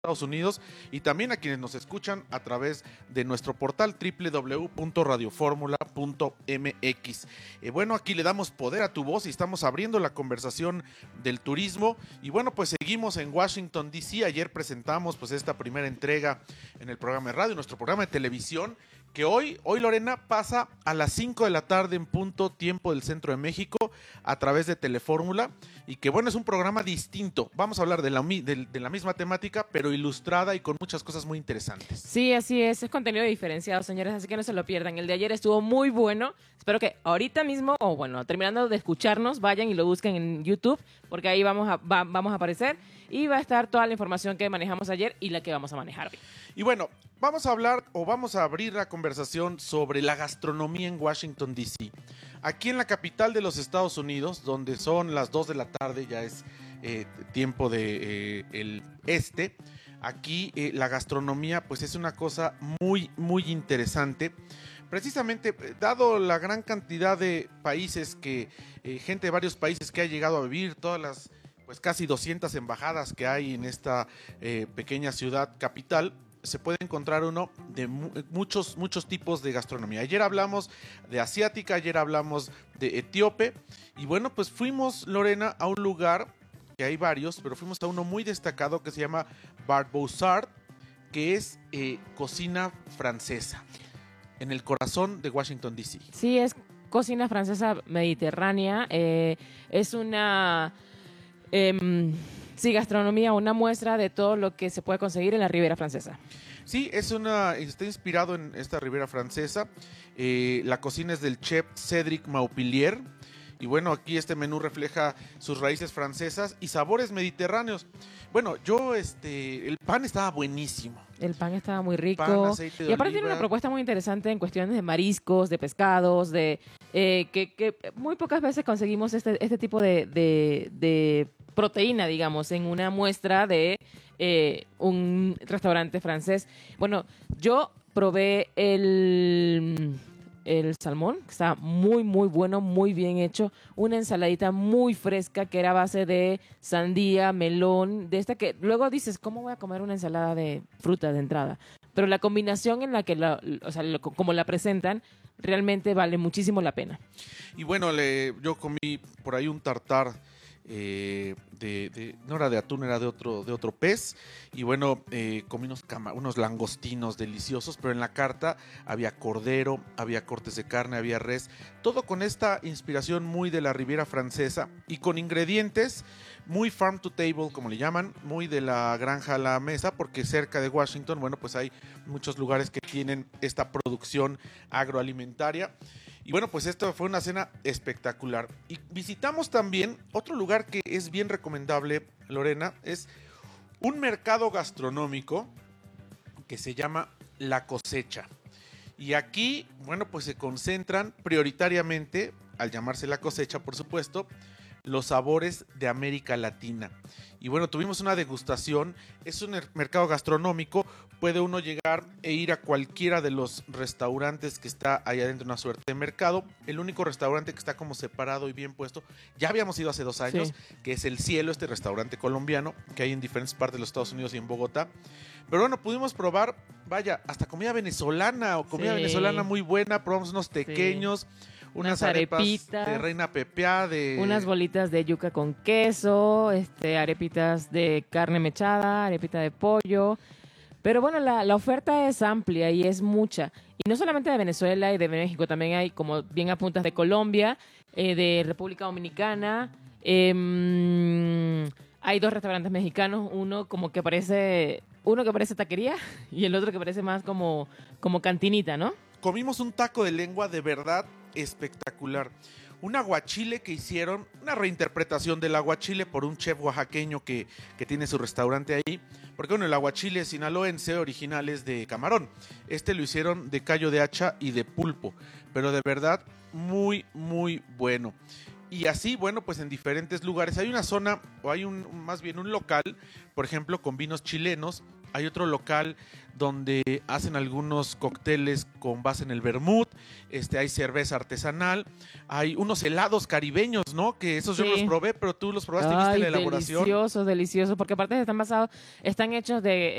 Estados Unidos y también a quienes nos escuchan a través de nuestro portal www.radioformula.mx. Bueno, aquí le damos poder a tu voz y estamos abriendo la conversación del turismo y bueno, pues seguimos en Washington, D.C. Ayer presentamos pues esta primera entrega en el programa de radio, nuestro programa de televisión, que hoy Lorena pasa a las 5 de la tarde en punto tiempo del centro de México a través de Telefórmula y que bueno, es un programa distinto. Vamos a hablar de la misma temática, pero ilustrada y con muchas cosas muy interesantes. Sí, así es contenido diferenciado, señores, así que no se lo pierdan. El de ayer estuvo muy bueno. Espero que ahorita mismo, o bueno, terminando de escucharnos, vayan y lo busquen en YouTube, porque ahí vamos a aparecer y va a estar toda la información que manejamos ayer y la que vamos a manejar hoy. Y bueno, vamos a hablar o vamos a abrir la conversación sobre la gastronomía en Washington, D.C. Aquí en la capital de los Estados Unidos, donde son las 2 de la tarde, ya es tiempo de el este. Aquí la gastronomía pues es una cosa muy, muy interesante. Precisamente, dado la gran cantidad de países gente de varios países que ha llegado a vivir, todas las pues casi 200 embajadas que hay en esta pequeña ciudad capital, se puede encontrar uno de muchos tipos de gastronomía. Ayer hablamos de asiática, ayer hablamos de etíope y bueno, pues fuimos, Lorena, a un lugar que hay varios, pero fuimos a uno muy destacado que se llama Bar Bozard, que es cocina francesa en el corazón de Washington, D.C. Sí, es cocina francesa mediterránea, es una gastronomía, una muestra de todo lo que se puede conseguir en la Riviera Francesa. Sí, está inspirado en esta Riviera Francesa. La cocina es del chef Cédric Maupillier. Y bueno, aquí este menú refleja sus raíces francesas y sabores mediterráneos. Bueno, el pan estaba buenísimo. El pan estaba muy rico. Pan, aceite de y aparte oliva. tiene una propuesta muy interesante en cuestiones de mariscos, de pescados, que muy pocas veces conseguimos este tipo de proteína, digamos, en una muestra de un restaurante francés. Bueno, yo probé el salmón, que está muy, muy bueno, muy bien hecho. Una ensaladita muy fresca que era a base de sandía, melón, de esta que luego dices, ¿cómo voy a comer una ensalada de fruta de entrada? Pero la combinación en la que, como la presentan, realmente vale muchísimo la pena. Y bueno, yo comí por ahí un tartar no era de atún, era de otro pez. Y bueno, comí unos langostinos deliciosos, pero en la carta había cordero, había cortes de carne, había res, todo con esta inspiración muy de la Riviera Francesa y con ingredientes muy farm to table, como le llaman, muy de la granja a la mesa, porque cerca de Washington, bueno, pues hay muchos lugares que tienen esta producción agroalimentaria. Y bueno, pues esto fue una cena espectacular. Y visitamos también otro lugar que es bien recomendable, Lorena, es un mercado gastronómico que se llama La Cosecha. Y aquí, bueno, pues se concentran prioritariamente, al llamarse La Cosecha, por supuesto, los sabores de América Latina. Y bueno, tuvimos una degustación, es un mercado gastronómico, puede uno llegar e ir a cualquiera de los restaurantes que está ahí adentro, una suerte de mercado. El único restaurante que está como separado y bien puesto, ya habíamos ido hace 2 años, sí, que es El Cielo, este restaurante colombiano que hay en diferentes partes de los Estados Unidos y en Bogotá. Pero bueno, pudimos probar, vaya, hasta comida venezolana o comida venezolana muy buena, probamos unos tequeños, unas arepitas de reina pepeada, unas bolitas de yuca con queso, arepitas de carne mechada, arepita de pollo. Pero bueno, la oferta es amplia y es mucha. Y no solamente de Venezuela y de México, también hay, como bien apuntas, de Colombia, de República Dominicana. Hay 2 restaurantes mexicanos, uno que parece taquería y el otro que parece más como cantinita, ¿no? Comimos un taco de lengua de verdad espectacular. Un aguachile que hicieron, una reinterpretación del aguachile por un chef oaxaqueño que tiene su restaurante ahí. Porque bueno, el aguachile sinaloense original es de camarón. Lo hicieron de callo de hacha y de pulpo. Pero de verdad, muy, muy bueno. Y así, bueno, pues en diferentes lugares hay una zona, o hay más bien un local, por ejemplo, con vinos chilenos, Hay otro local donde hacen algunos cócteles con base en el vermut, hay cerveza artesanal, hay unos helados caribeños, ¿no? Que esos yo no los Sí. probé, pero tú los probaste y viste Ay, la elaboración. deliciosos, deliciosos, porque aparte están hechos de